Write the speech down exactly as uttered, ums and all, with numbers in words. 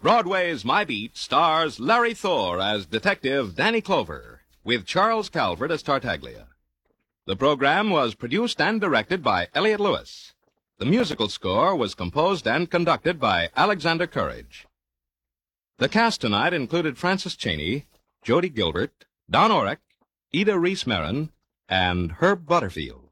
Broadway's My Beat stars Larry Thor as Detective Danny Clover, with Charles Calvert as Tartaglia. The program was produced and directed by Elliott Lewis. The musical score was composed and conducted by Alexander Courage. The cast tonight included Francis Cheney, Jody Gilbert, Don Orrick, Ida Reese Marin, and Herb Butterfield.